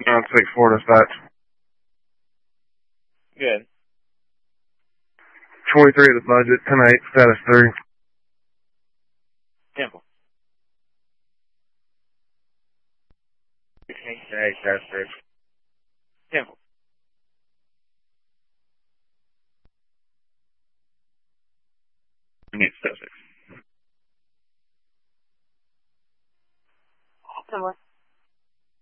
6-4 dispatch. Good. 23 of the budget, 10-8, status 3. Temple. 16-8, status 3. Temple. Unit status 6.